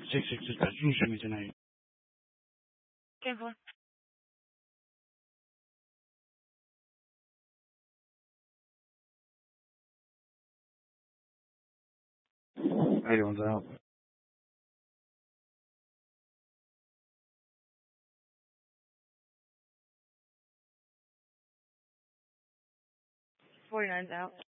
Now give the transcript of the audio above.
Six dispatch. Who's me tonight? Careful. How you doing, Zal? 49's out.